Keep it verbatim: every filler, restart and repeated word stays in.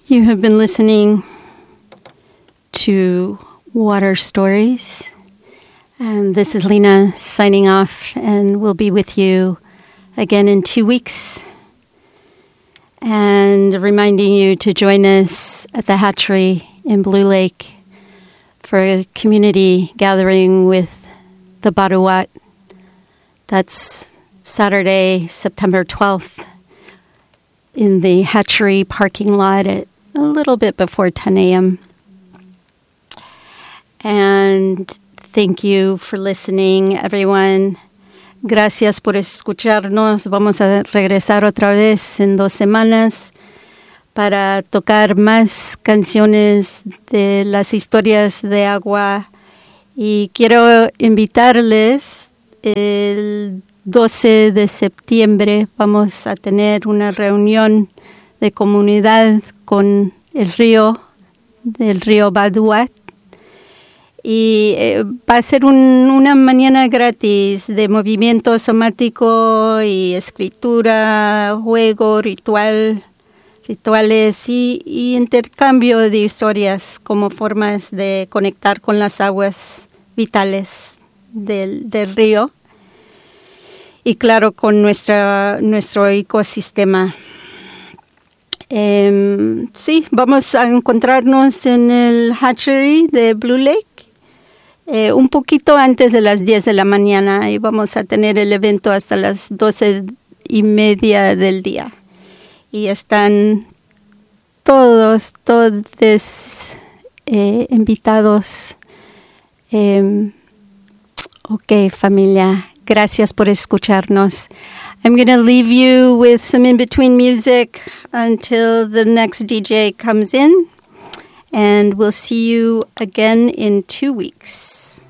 You have been listening to Water Stories. And this is Lena signing off, and we'll be with you again in two weeks. And reminding you to join us at the hatchery in Blue Lake for a community gathering with the Baruat. That's Saturday, September twelfth, in the hatchery parking lot at a little bit before ten a.m. And thank you for listening, everyone. Gracias por escucharnos. Vamos a regresar otra vez en dos semanas para tocar más canciones de las historias de agua. Y quiero invitarles, el doce de septiembre vamos a tener una reunión de comunidad con el río, del río Baduat. Y eh, va a ser un, una mañana gratis de movimiento somático y escritura, juego, ritual, rituales y, y intercambio de historias como formas de conectar con las aguas vitales del, del río. Y claro, con nuestra, nuestro ecosistema. Eh, sí, vamos a encontrarnos en el hatchery de Blue Lake. Eh, un poquito antes de las diez de la mañana y vamos a tener el evento hasta las doce y media del día. Y están todos, todos eh, invitados. Eh, ok, familia, gracias por escucharnos. I'm going to leave you with some in-between music until the next D J comes in. And we'll see you again in two weeks.